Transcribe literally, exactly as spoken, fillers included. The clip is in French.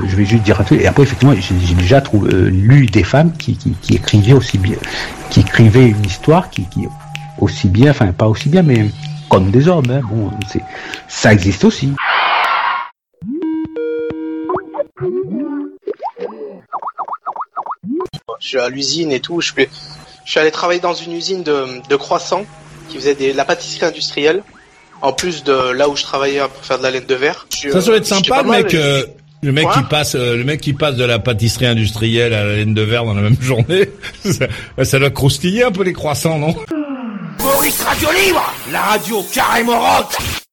je vais juste dire un truc. Et après, effectivement, j'ai, j'ai déjà trouvé, euh, lu des femmes qui, qui, qui écrivaient aussi bien, qui écrivaient une histoire qui, qui aussi bien, enfin pas aussi bien, mais comme des hommes. Hein. Bon, c'est, ça existe aussi. Je suis à l'usine et tout. Je, peux... je suis allé travailler dans une usine de, de croissants qui faisait des, de la pâtisserie industrielle. En plus de là où je travaillais pour faire de la laine de verre. Je, ça, ça va être sympa, le mec, euh, le mec ouais. qui passe, euh, le mec qui passe de la pâtisserie industrielle à la laine de verre dans la même journée. ça, ça doit croustiller un peu les croissants, non? Maurice Radio Libre, la radio carrément rock.